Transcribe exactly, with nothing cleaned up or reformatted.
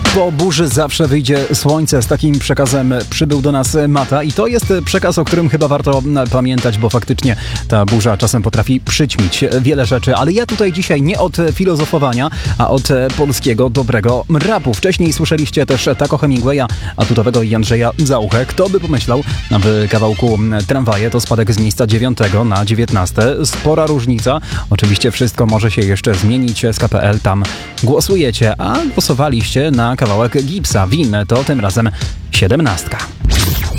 Po burzy zawsze wyjdzie słońce. Z takim przekazem przybył do nas Mata i to jest przekaz, o którym chyba warto pamiętać, bo faktycznie ta burza czasem potrafi przyćmić wiele rzeczy, ale ja tutaj dzisiaj nie od filozofowania, a od polskiego dobrego rapu. Wcześniej słyszeliście też Taco Hemingwaya, Atutowego i Andrzeja Zauchę. Kto by pomyślał, w kawałku Tramwaje to spadek z miejsca dziewiątego na dziewiętnaste. Spora różnica. Oczywiście wszystko może się jeszcze zmienić. S K P L tam głosujecie, a głosowaliście na kawałek Gipsa. Win to tym razem siedemnastka.